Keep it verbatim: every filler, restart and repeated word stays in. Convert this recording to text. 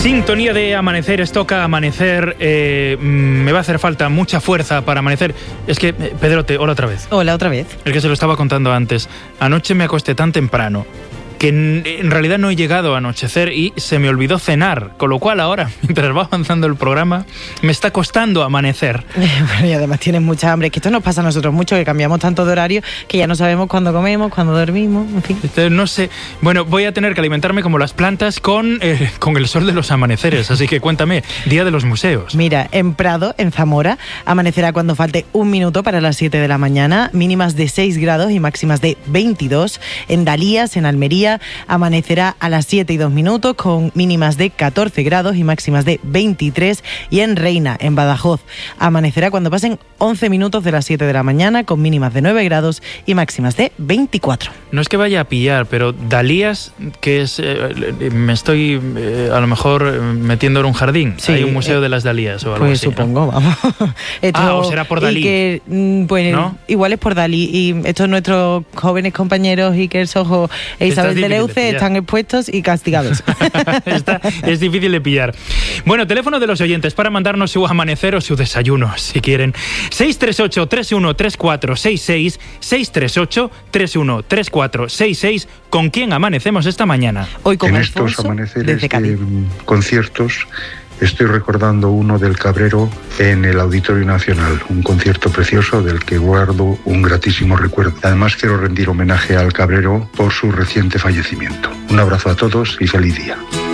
Sintonía de amaneceres, toca amanecer, eh, me va a hacer falta mucha fuerza para amanecer. Es que, eh, Pedrote, hola otra vez. Hola otra vez. Es que se lo estaba contando antes. Anoche me acosté tan temprano que en, en realidad no he llegado a anochecer y se me olvidó cenar, con lo cual ahora, mientras va avanzando el programa, me está costando amanecer. Bueno, y además tienes mucha hambre, es que esto nos pasa a nosotros mucho, que cambiamos tanto de horario que ya no sabemos cuándo comemos, cuándo dormimos, en fin. Entonces, no sé, bueno, voy a tener que alimentarme como las plantas con, eh, con el sol de los amaneceres, así que cuéntame, Día de los Museos. Mira, en Prado, en Zamora, amanecerá cuando falte un minuto para las siete de la mañana, mínimas de seis grados y máximas de veintidós. En Dalías, en Almería, amanecerá a las siete y dos minutos con mínimas de catorce grados y máximas de veintitrés. Y en Reina, en Badajoz, amanecerá cuando pasen once minutos de las siete de la mañana con mínimas de nueve grados y máximas de veinticuatro. No es que vaya a pillar, pero Dalías, que es, eh, me estoy eh, a lo mejor metiendo en un jardín. Sí, hay un museo eh, de las Dalías o algo pues así. Pues supongo, ¿no? vamos. Esto, ah, o será por Dalí. Que, pues ¿no? Igual es por Dalí. Y estos nuestros jóvenes compañeros, Iker Sojo e Isabel de Leuce, están expuestos y castigados. Está, es difícil de pillar. Bueno, teléfono de los oyentes para mandarnos su amanecer o su desayuno, si quieren. seis tres ocho, tres uno tres cuatro seis seis, seis tres ocho, tres uno tres cuatro seis seis. ¿Con quién amanecemos esta mañana? Hoy con en Alfonso, estos amaneceres de conciertos estoy recordando uno del Cabrero en el Auditorio Nacional, un concierto precioso del que guardo un gratísimo recuerdo. Además quiero rendir homenaje al Cabrero por su reciente fallecimiento. Un abrazo a todos y feliz día.